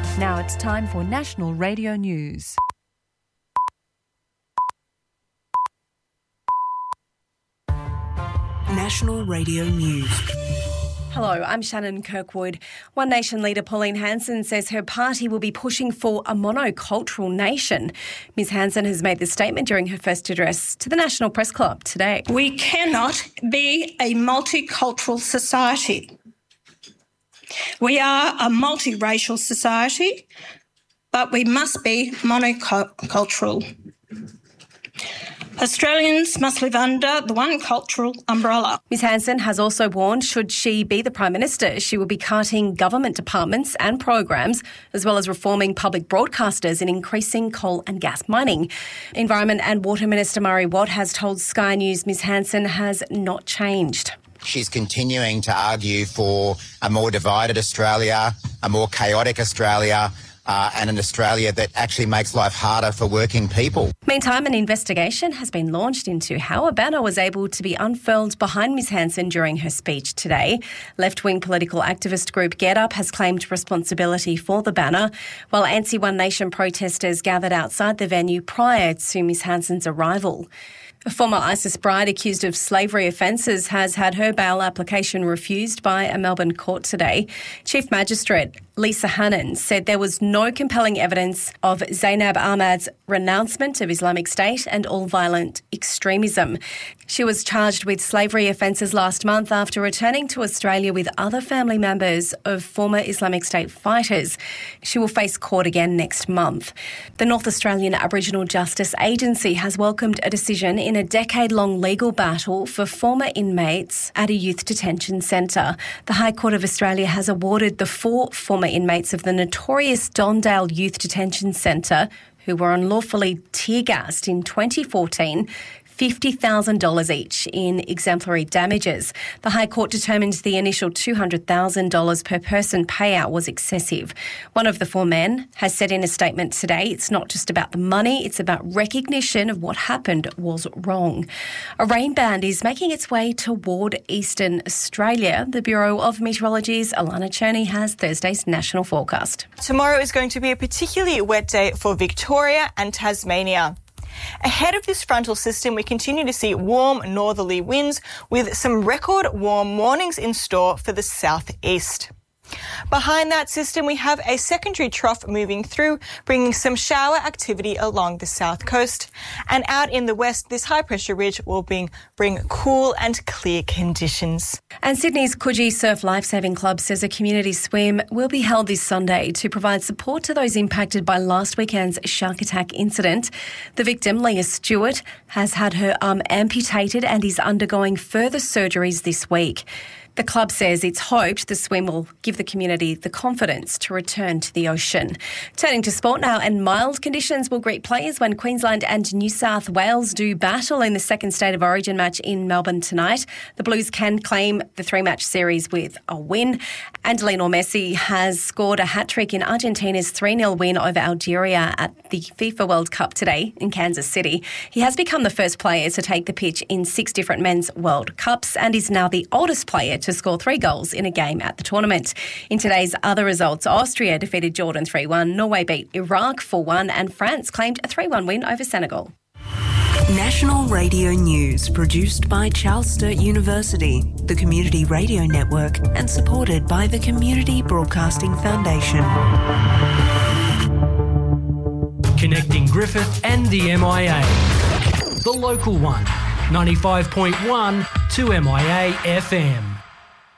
Now it's time for National Radio News. National Radio News. Hello, I'm Shannon Kirkwood. One Nation leader Pauline Hanson says her party will be pushing for a monocultural nation. Ms Hanson has made this statement during her first address to the National Press Club today. We cannot be a multicultural society. We are a multiracial society, but we must be monocultural. Australians must live under the one cultural umbrella. Ms Hanson has also warned should she be the Prime Minister, she will be cutting government departments and programs, as well as reforming public broadcasters and increasing coal and gas mining. Environment and Water Minister Murray Watt has told Sky News Ms Hanson has not changed. She's continuing to argue for a more divided Australia, a more chaotic Australia, and an Australia that actually makes life harder for working people. Meantime, an investigation has been launched into how a banner was able to be unfurled behind Ms Hanson during her speech today. Left-wing political activist group Get Up has claimed responsibility for the banner, while anti-One Nation protesters gathered outside the venue prior to Ms Hanson's arrival. A former ISIS bride accused of slavery offences has had her bail application refused by a Melbourne court today. Chief Magistrate Lisa Hannan said there was no compelling evidence of Zainab Ahmad's renouncement of Islamic State and all violent extremism. She was charged with slavery offences last month after returning to Australia with other family members of former Islamic State fighters. She will face court again next month. The North Australian Aboriginal Justice Agency has welcomed a decision in a decade-long legal battle for former inmates at a youth detention centre. The High Court of Australia has awarded the 4 former inmates of the notorious Dondale Youth Detention Centre who were unlawfully tear-gassed in 2014 $50,000 each in exemplary damages. The High Court determined the initial $200,000 per person payout was excessive. One of the 4 men has said in a statement today, it's not just about the money, it's about recognition of what happened was wrong. A rain band is making its way toward eastern Australia. The Bureau of Meteorology's Alana Cherney has Thursday's national forecast. Tomorrow is going to be a particularly wet day for Victoria and Tasmania. Ahead of this frontal system, we continue to see warm northerly winds with some record warm mornings in store for the southeast. Behind that system, we have a secondary trough moving through, bringing some shower activity along the south coast. And out in the west, this high-pressure ridge will bring cool and clear conditions. And Sydney's Coogee Surf Lifesaving Club says a community swim will be held this Sunday to provide support to those impacted by last weekend's shark attack incident. The victim, Leah Stewart, has had her arm amputated and is undergoing further surgeries this week. The club says it's hoped the swim will give the community the confidence to return to the ocean. Turning to sport now, and mild conditions will greet players when Queensland and New South Wales do battle in the second State of Origin match in Melbourne tonight. The Blues can claim the 3-match series with a win. And Lionel Messi has scored a hat-trick in Argentina's 3-0 win over Algeria at the FIFA World Cup today in Kansas City. He has become the first player to take the pitch in 6 different men's World Cups and is now the oldest player to score 3 goals in a game at the tournament. In today's other results, Austria defeated Jordan 3-1, Norway beat Iraq 4-1 and France claimed a 3-1 win over Senegal. National Radio News, produced by Charles Sturt University, the Community Radio Network, and supported by the Community Broadcasting Foundation. Connecting Griffith and the MIA. The local one, 95.1 to MIA FM.